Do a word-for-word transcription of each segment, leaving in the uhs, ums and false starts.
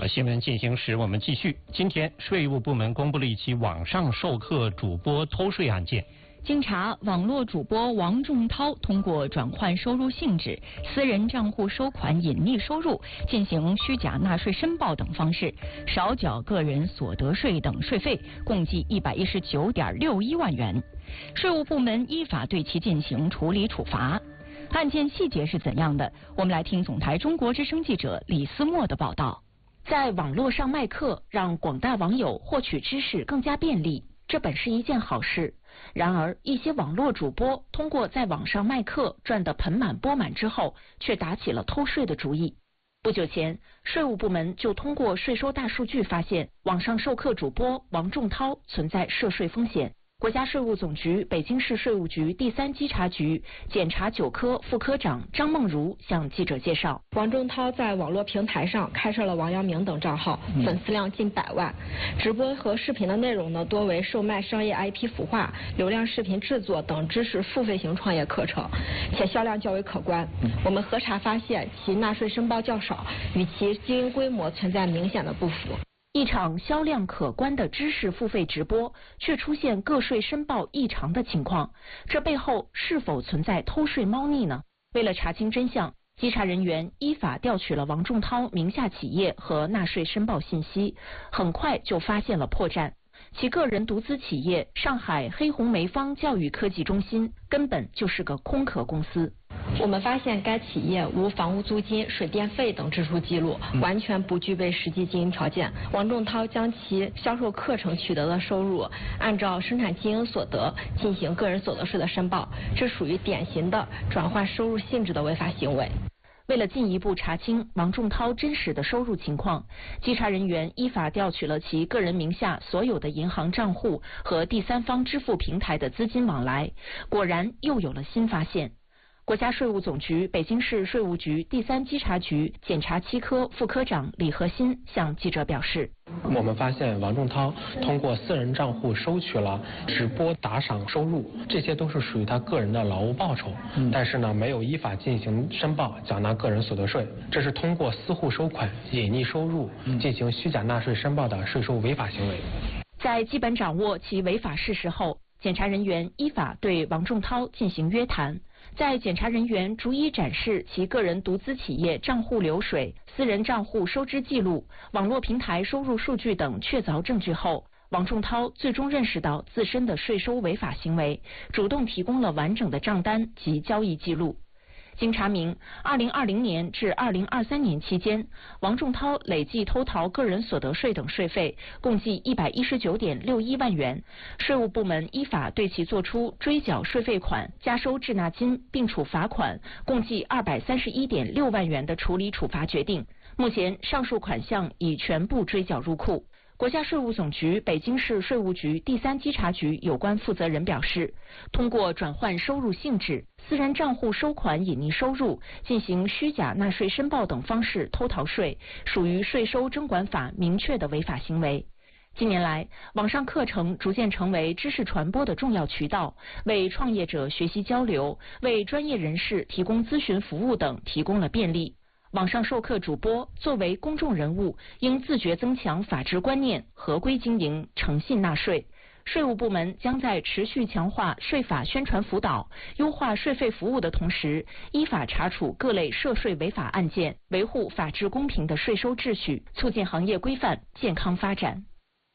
好，新闻进行时，我们继续。今天，税务部门公布了一起网上授课主播偷税案件。 经查，网络主播王仲涛通过转换收入性质、私人账户收款隐匿收入、进行虚假纳税申报等方式，少缴个人所得税等税费，共计一百一十九点六一万元。税务部门依法对其进行处理处罚。案件细节是怎样的？我们来听总台中国之声记者李思墨的报道。 在网络上卖课，让广大网友获取知识更加便利，这本是一件好事。然而，一些网络主播通过在网上卖课赚得盆满钵满之后，却打起了偷税的主意。不久前，税务部门就通过税收大数据发现，网上授课主播王仲涛存在涉税风险。国家税务总局北京市税务局第三稽查局检察九科副科长张梦如向记者介绍， 王仲涛在网络平台上开设了王阳明等账号，粉丝量近百万，直播和视频的内容呢多为售卖商业 I P 孵化、流量视频制作等知识付费型创业课程，且销量较为可观。我们核查发现其纳税申报较少，与其经营规模存在明显的不符。 一场销量可观的知识付费直播，却出现个税申报异常的情况，这背后是否存在偷税猫腻呢？为了查清真相，稽查人员依法调取了王仲涛名下企业和纳税申报信息，很快就发现了破绽。其个人独资企业上海黑红梅方教育科技中心根本就是个空壳公司。 我们发现该企业无房屋租金、水电费等支出记录，完全不具备实际经营条件。王仲涛将其销售课程取得的收入按照生产经营所得进行个人所得税的申报，这属于典型的转换收入性质的违法行为。 为了进一步查清王仲涛真实的收入情况，稽查人员依法调取了其个人名下所有的银行账户和第三方支付平台的资金往来，果然又有了新发现。国家税务总局北京市税务局第三稽查局检察七科副科长李和新向记者表示， 我们发现王仲涛通过私人账户收取了直播打赏收入，这些都是属于他个人的劳务报酬，嗯、但是呢没有依法进行申报缴纳个人所得税，这是通过私户收款隐匿收入进行虚假纳税申报的税收违法行为。 在基本掌握其违法事实后，检察人员依法对王仲涛进行约谈。在检察人员逐一展示其个人独资企业账户流水、私人账户收支记录、网络平台收入数据等确凿证据后，王仲涛最终认识到自身的税收违法行为，主动提供了完整的账单及交易记录。经查明，二零二零年至二零二三年期间，王仲涛累计偷逃个人所得税等税费共计一百一十九点六一万元。税务部门依法对其作出追缴税费款、加收滞纳金，并处罚款共计二百三十一点六万元的处理处罚决定。目前，上述款项已全部追缴入库。国家税务总局北京市税务局第三稽查局有关负责人表示，通过转换收入性质、私人账户收款隐匿收入、进行虚假纳税申报等方式偷逃税，属于税收征管法明确的违法行为。近年来，网上课程逐渐成为知识传播的重要渠道，为创业者学习交流、为专业人士提供咨询服务等提供了便利。网上授课主播作为公众人物，应自觉增强法治观念，合规经营，诚信纳税。税务部门将在持续强化税法宣传辅导、优化税费服务的同时，依法查处各类涉税违法案件，维护法治公平的税收秩序，促进行业规范健康发展。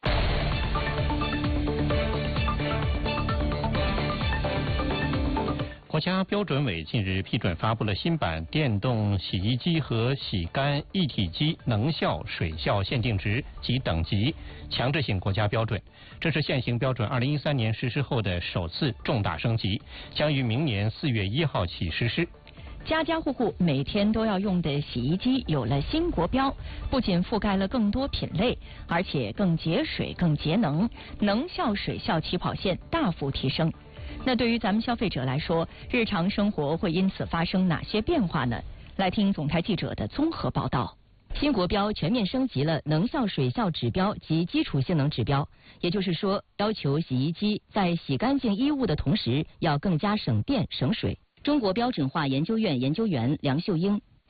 国家标准委近日批准发布了新版电动洗衣机和洗干一体机能效水效限定值及等级强制性国家标准，这是现行标准二零一三年实施后的首次重大升级，将于明年四月一号起实施。 家家户户每天都要用的洗衣机有了新国标，不仅覆盖了更多品类，而且更节水、更节能，能效水效起跑线大幅提升。那对于咱们消费者来说，日常生活会因此发生哪些变化呢？来听总台记者的综合报道。新国标全面升级了能效水效指标及基础性能指标，也就是说，要求洗衣机在洗干净衣物的同时，要更加省电省水。中国标准化研究院研究员梁秀英。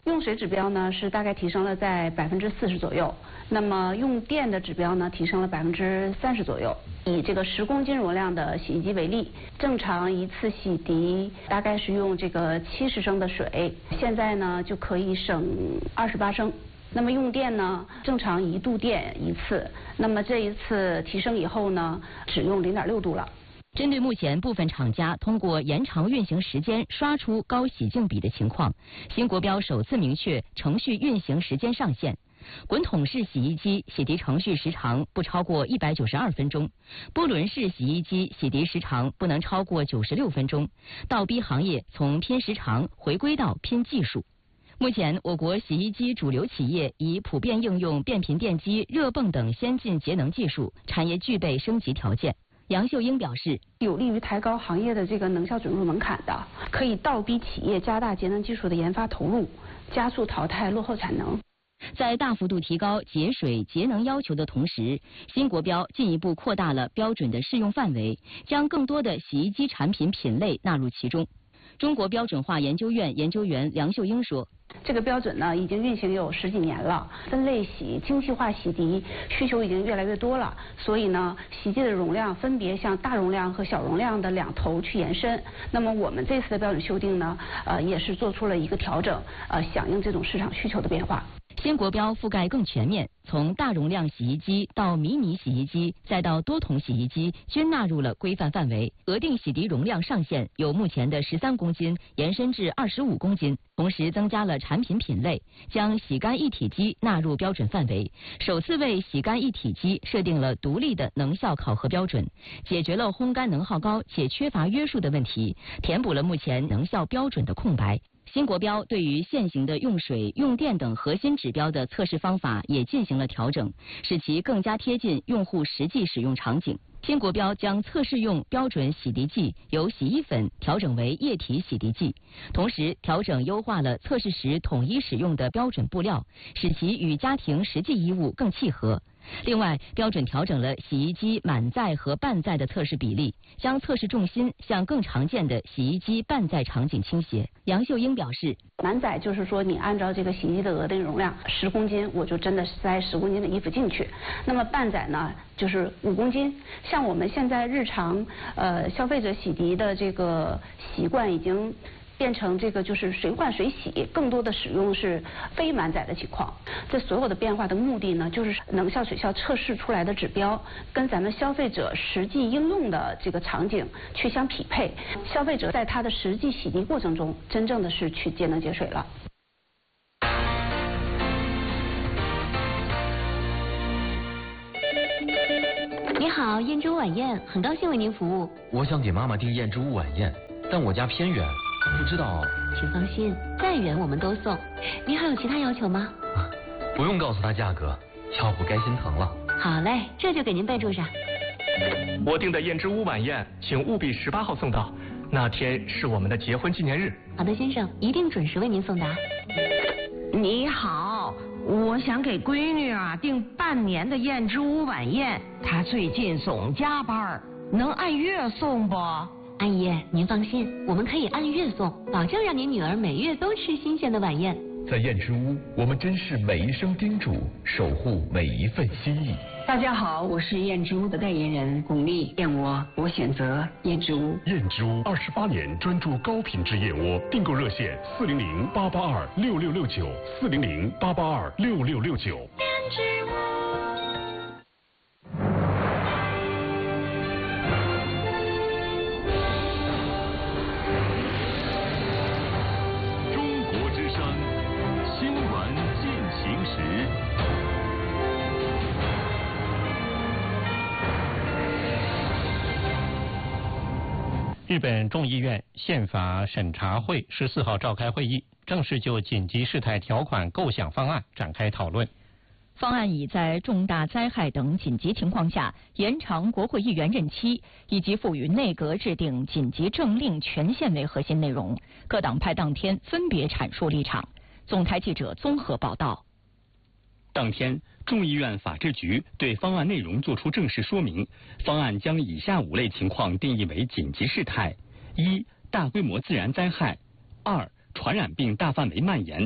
用水指标呢是大概提升了在百分之四十左右，那么用电的指标呢提升了百分之三十左右。以这个十公斤容量的洗衣机为例，正常一次洗涤大概是用这个七十升的水，现在呢就可以省二十八升。那么用电呢，正常一度电一次，那么这一次提升以后呢，只用零点六度了。 针对目前部分厂家通过延长运行时间刷出高洗净比的情况，新国标首次明确程序运行时间上限。滚筒式洗衣机洗涤程序时长不超过一百九十二分钟，波轮式洗衣机洗涤时长不能超过九十六分钟。倒逼行业从拼时长回归到拼技术。目前，我国洗衣机主流企业已普遍应用变频电机、热泵等先进节能技术，产业具备升级条件。杨秀英表示， 有利于抬高行业的这个能效准入门槛的，可以倒逼企业加大节能技术的研发投入，加速淘汰落后产能。 在大幅度提高节水节能要求的同时，新国标进一步扩大了标准的适用范围，将更多的洗衣机产品品类纳入其中。中国标准化研究院研究员梁秀英说， 这个标准呢已经运行有十几年了，分类洗、精细化洗涤需求已经越来越多了，所以呢，洗衣机的容量分别向大容量和小容量的两头去延伸。那么我们这次的标准修订呢，呃，也是做出了一个调整，呃，响应这种市场需求的变化。 新国标覆盖更全面，从大容量洗衣机到迷你洗衣机，再到多筒洗衣机，均纳入了规范范围。额定洗涤容量上限由目前的十三公斤延伸至二十五公斤，同时增加了产品品类，将洗干一体机纳入标准范围，首次为洗干一体机设定了独立的能效考核标准，解决了烘干能耗高且缺乏约束的问题，填补了目前能效标准的空白。新国标对于现行的用水、用电等核心指标的测试方法也进行了调整，使其更加贴近用户实际使用场景。新国标将测试用标准洗涤剂由洗衣粉调整为液体洗涤剂，同时调整优化了测试时统一使用的标准布料，使其与家庭实际衣物更契合。另外，标准调整了洗衣机满载和半载的测试比例，将测试重心向更常见的洗衣机半载场景倾斜。杨秀英表示， 满载就是说你按照这个洗衣机的额定容量十公斤，我就真的塞十公斤的衣服进去。那么半载呢，就是五公斤。像我们现在日常呃消费者洗涤的这个习惯已经变成这个就是随换随洗，更多的使用是非满载的情况。这所有的变化的目的呢，就是能效水效测试出来的指标跟咱们消费者实际应用的这个场景去相匹配，消费者在他的实际洗涤过程中，真正的是去节能节水了。 你好，燕之屋晚宴，很高兴为您服务。 我想给妈妈订燕之屋晚宴，但我家偏远，不知道。 请放心，再远我们都送。您还有其他要求吗？ 不用告诉她价格，要不该心疼了。 好嘞，这就给您备注上。 我订的燕之屋晚宴，请务必十八号送到，那天是我们的结婚纪念日。 好的，先生，一定准时为您送达。 你好，我想给闺女啊订半年的燕之屋晚宴，她最近总加班，能按月送不？ 阿姨，您放心，我们可以按月送，保证让您女儿每月都吃新鲜的晚宴。 在燕之屋，我们珍视每一声叮嘱，守护每一份心意。 大家好，我是燕之屋的代言人巩俐，燕窝我选择燕之屋。 燕之屋二十八年专注高品质燕窝，订购热线四零零八八二六六六九四零零八八二六六六九。 燕之屋。 日本众议院宪法审查会十四号召开会议，正式就紧急事态条款构想方案展开讨论。 方案以在重大灾害等紧急情况下延长国会议员任期，以及赋予内阁制定紧急政令权限为核心内容。各党派当天分别阐述立场。总台记者综合报道。 当天，众议院法制局对方案内容作出正式说明。方案将以下五类情况定义为紧急事态：一、大规模自然灾害；二、传染病大范围蔓延；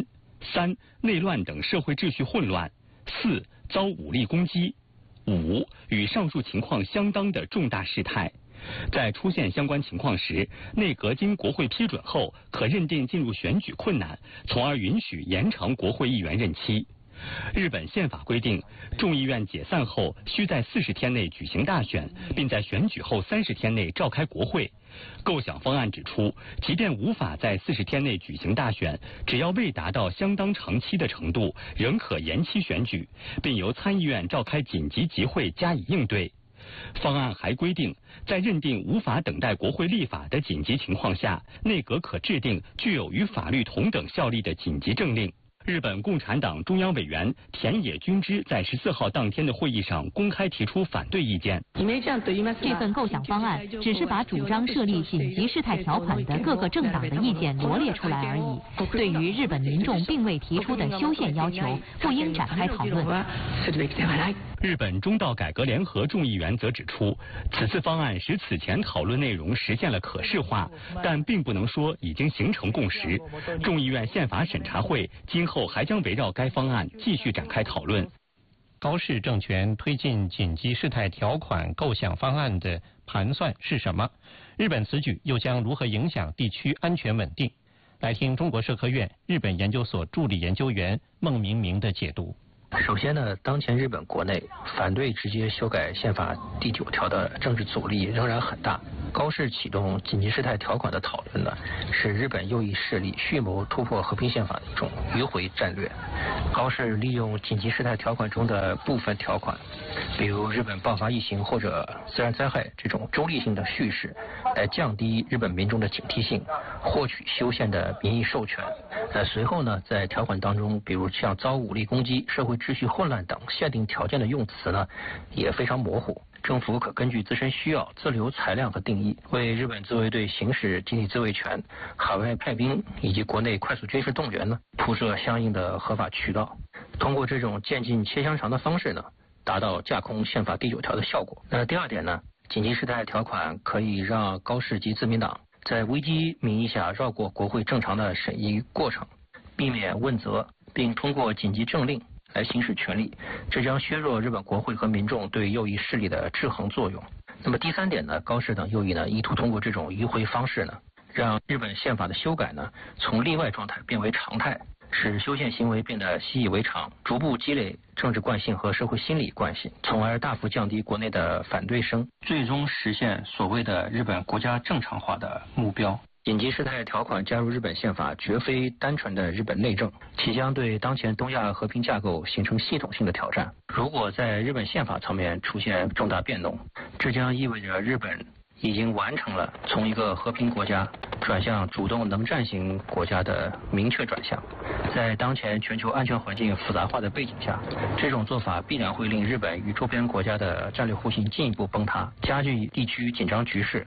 三、内乱等社会秩序混乱；四、遭武力攻击；五、与上述情况相当的重大事态。在出现相关情况时，内阁经国会批准后，可认定进入选举困难，从而允许延长国会议员任期。日本宪法规定，众议院解散后需在四十天内举行大选，并在选举后三十天内召开国会。构想方案指出，即便无法在四十天内举行大选，只要未达到相当长期的程度，仍可延期选举，并由参议院召开紧急集会加以应对。方案还规定，在认定无法等待国会立法的紧急情况下，内阁可制定具有与法律同等效力的紧急政令。日本共产党中央委员田野君之在十四号当天的会议上公开提出反对意见。 这份构想方案只是把主张设立紧急事态条款的各个政党的意见罗列出来而已，对于日本民众并未提出的修宪要求，不应展开讨论。 日本中道改革联合众议员则指出，此次方案使此前讨论内容实现了可视化，但并不能说已经形成共识。众议院宪法审查会今后还将围绕该方案继续展开讨论。 高市政权推进紧急事态条款构想方案的盘算是什么？日本此举又将如何影响地区安全稳定？来听中国社科院日本研究所助理研究员孟明明的解读。 首先呢，当前日本国内反对直接修改宪法第九条的政治阻力仍然很大。高市启动紧急事态条款的讨论呢，是日本右翼势力蓄谋突破和平宪法的一种迂回战略。高市利用紧急事态条款中的部分条款，比如日本爆发疫情或者自然灾害这种中立性的叙事，来降低日本民众的警惕性，获取修宪的民意授权。呃，随后呢，在条款当中，比如像遭武力攻击、社会秩序混乱等限定条件的用词呢，也非常模糊。政府可根据自身需要自留裁量和定义，为日本自卫队行使集体自卫权、海外派兵以及国内快速军事动员呢，铺设相应的合法渠道。通过这种渐进切香肠的方式呢，达到架空宪法第九条的效果。那第二点呢，紧急事态条款可以让高市及自民党在危机名义下绕过国会正常的审议过程，避免问责，并通过紧急政令来行使权力，这将削弱日本国会和民众对右翼势力的制衡作用。那么第三点呢，高市等右翼呢，意图通过这种迂回方式呢，让日本宪法的修改呢，从例外状态变为常态，使修宪行为变得习以为常，逐步积累政治惯性和社会心理惯性，从而大幅降低国内的反对声，最终实现所谓的日本国家正常化的目标。紧急事态条款加入日本宪法绝非单纯的日本内政，其将对当前东亚和平架构形成系统性的挑战。如果在日本宪法层面出现重大变动，这将意味着日本已经完成了从一个和平国家转向主动能战型国家的明确转向。在当前全球安全环境复杂化的背景下，这种做法必然会令日本与周边国家的战略互信进一步崩塌，加剧地区紧张局势。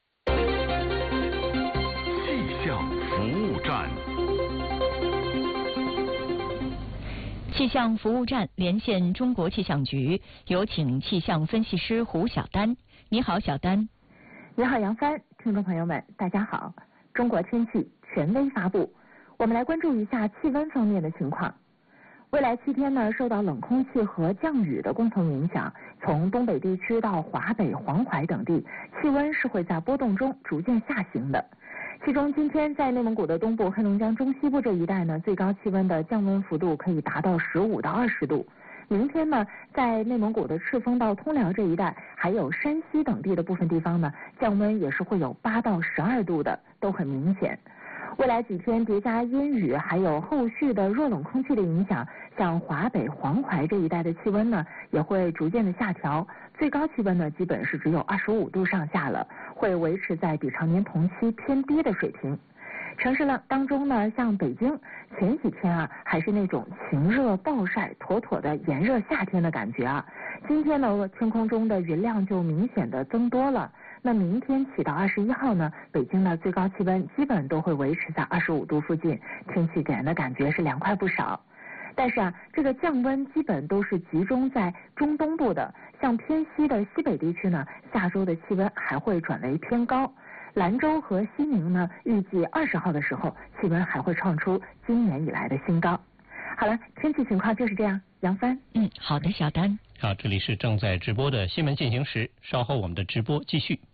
气象服务站连线中国气象局，有请气象分析师胡晓丹。你好，小丹。 你好，杨帆。听众朋友们，大家好。中国天气权威发布，我们来关注一下气温方面的情况。未来七天呢，受到冷空气和降雨的共同影响，从东北地区到华北、黄淮等地，气温是会在波动中逐渐下行的。其中今天在内蒙古的东部、黑龙江中西部这一带呢，最高气温的降温幅度可以达到十五到二十度。明天呢，在内蒙古的赤峰到通辽这一带，还有山西等地的部分地方呢，降温也是会有八到十二度的，都很明显。未来几天叠加阴雨，还有后续的弱冷空气的影响，像华北、黄淮这一带的气温呢，也会逐渐的下调，最高气温呢，基本是只有二十五度上下了，会维持在比常年同期偏低的水平。城市当中呢，像北京前几天啊，还是那种晴热暴晒、妥妥的炎热夏天的感觉啊。今天呢，天空中的云量就明显的增多了。那明天起到二十一号呢，北京的最高气温基本都会维持在二十五度附近，天气给人的感觉是凉快不少。但是啊，这个降温基本都是集中在中东部的，像偏西的西北地区呢，下周的气温还会转为偏高。 兰州和西宁呢，预计二十号的时候气温还会创出今年以来的新高。好了，天气情况就是这样。杨帆， 嗯，好的，小丹。 好，这里是正在直播的新闻进行时，稍后我们的直播继续。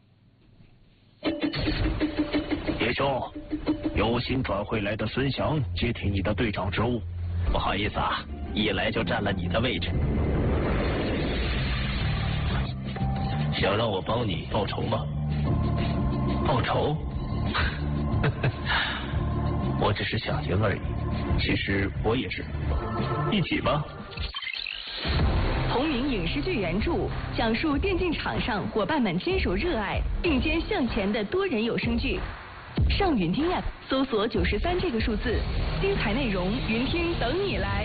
叶兄，由新转会来的孙翔接替你的队长职务。 不好意思啊，一来就占了你的位置。想让我帮你报仇吗？报仇？我只是想赢而已。其实我也是。一起吧。 同名影视剧原著，讲述电竞场上伙伴们坚守热爱、并肩向前的多人有声剧。上云听 App 搜索九十三这个数字，精彩内容云听等你来。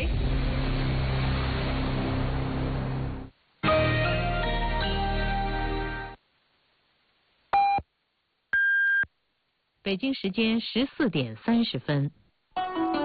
北京时间十四点三十分。